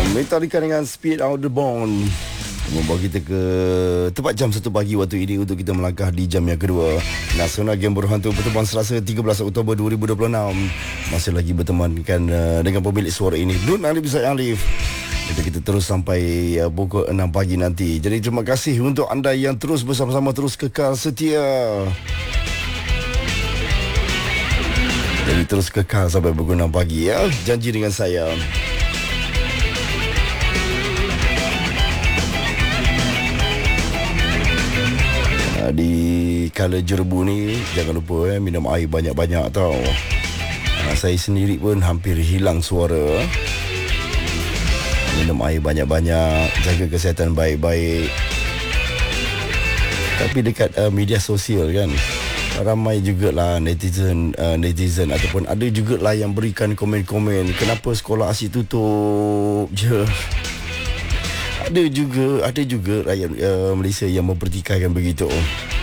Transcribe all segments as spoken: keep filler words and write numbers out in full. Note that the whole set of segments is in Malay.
Metallica dengan Speed Out the Bone membawa kita ke tepat jam satu pagi waktu ini untuk kita melangkah di jam yang kedua. Nasional Game Berhantu pertemuan Selasa tiga belas Oktober dua ribu dua puluh enam. Masih lagi bertemankan uh, dengan pemilik suara ini, Nun Alif Zaid Alif. Kita, kita terus sampai uh, pukul enam pagi nanti. Jadi terima kasih untuk anda yang terus bersama-sama, terus kekal setia. Jadi terus kekal sampai pukul enam pagi ya. Janji dengan saya. Di kala jerebu ni jangan lupa eh, minum air banyak-banyak tau. Ha, saya sendiri pun hampir hilang suara. Minum air banyak-banyak, jaga kesihatan baik-baik. Tapi dekat uh, media sosial kan, ramai jugalah netizen uh, netizen ataupun ada jugalah yang berikan komen-komen, kenapa sekolah asyik tutup je. Ada juga, ada juga rakyat uh, Malaysia yang mempertikaikan begitu.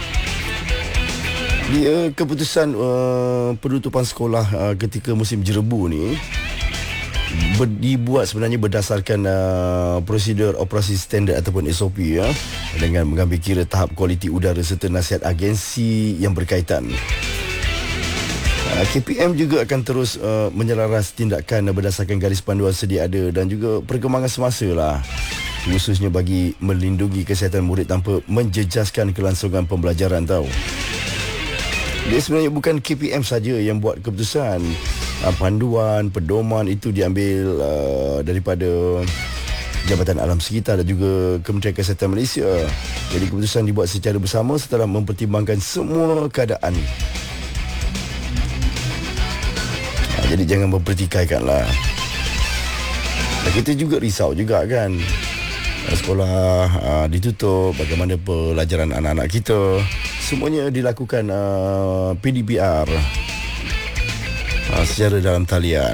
Dia keputusan uh, penutupan sekolah uh, ketika musim jerebu ni ber, dibuat sebenarnya berdasarkan uh, prosedur operasi standard ataupun S O P ya, dengan mengambil kira tahap kualiti udara serta nasihat agensi yang berkaitan. Uh, K P M juga akan terus uh, menyelaras tindakan berdasarkan garis panduan sedia ada dan juga perkembangan semasa lah, khususnya bagi melindungi kesihatan murid tanpa menjejaskan kelangsungan pembelajaran tau. Dia sebenarnya bukan K P M saja yang buat keputusan. Panduan, pedoman itu diambil uh, daripada Jabatan Alam Sekitar dan juga Kementerian Kesihatan Malaysia. Jadi keputusan dibuat secara bersama setelah mempertimbangkan semua keadaan. Jadi jangan mempertikaikanlah. Kita juga risau juga kan, sekolah uh, ditutup, bagaimana pelajaran anak-anak kita. Semuanya dilakukan uh, P D P R uh, secara dalam talian.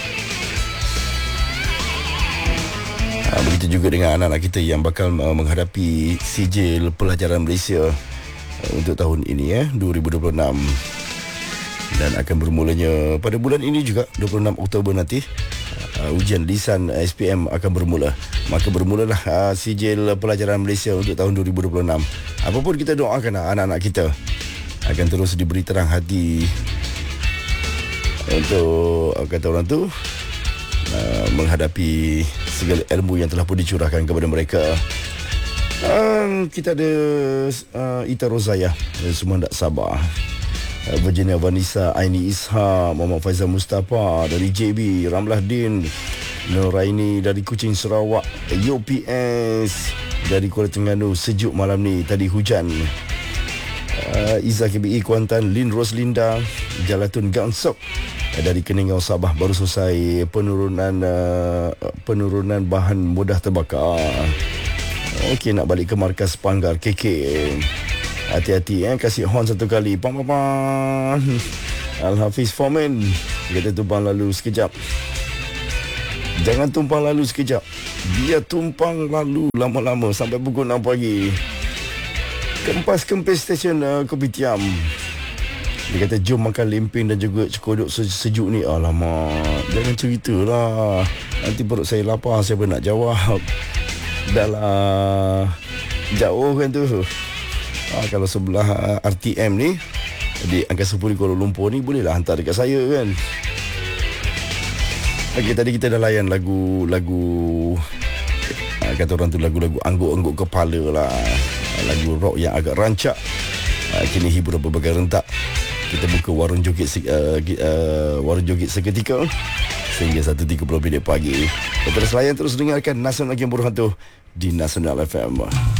uh, Begitu juga dengan anak-anak kita yang bakal uh, menghadapi sijil pelajaran Malaysia uh, untuk tahun ini ya, dua ribu dua puluh enam. Dan akan bermulanya pada bulan ini juga, dua puluh enam Oktober nanti. Uh, ujian lisan S P M akan bermula. Maka bermulalah uh, sijil pelajaran Malaysia untuk tahun dua ribu dua puluh enam. Apapun kita doakan uh, anak-anak kita akan terus diberi terang hati untuk uh, kata orang tu uh, menghadapi segala ilmu yang telah pun dicurahkan kepada mereka. Uh, kita ada uh, Ita Rozaya, semua tak sabar. Virginia Vanessa, Aini Isha, Muhammad Faizal Mustafa dari J B, Ramlah Din, Nuraini dari Kuching Sarawak, U P S dari Kuala Terengganu, sejuk malam ni, tadi hujan. uh, Izzah K B I Kuantan, Lin Roslinda, Jalatun Gangsok dari Keningau Sabah, baru selesai penurunan uh, penurunan bahan mudah terbakar. Okey, nak balik ke markas Panggar K K. Hati-hati eh, kasih horn satu kali. Pam pam pam. Al-Hafiz Fomen kata tumpang lalu sekejap. Jangan tumpang lalu sekejap. Dia tumpang lalu lama-lama sampai pukul enam pagi. Kempas-kempis stesen uh, Kopitiam. Dia kata jom makan lempeng dan juga cekodok sejuk ni. Alamak, jangan ceritalah. Nanti perut saya lapar, saya pun nak jawab. Dah lah, jauh kan tu. Ah, kalau sebelah uh, R T M ni di Angkasa Puri Kuala Lumpur ni, bolehlah hantar dekat saya kan. Okey, tadi kita dah layan lagu-lagu uh, kata orang tu lagu-lagu angguk-angguk kepala lah, lagu rock yang agak rancak. Uh, kini hiburan berbagai rentak. Kita buka warung joget uh, uh, warung joget seketika sehingga satu tiga puluh minit pagi. Terus layan, terus dengarkan Nasional Game Berhantu di Nasional F M.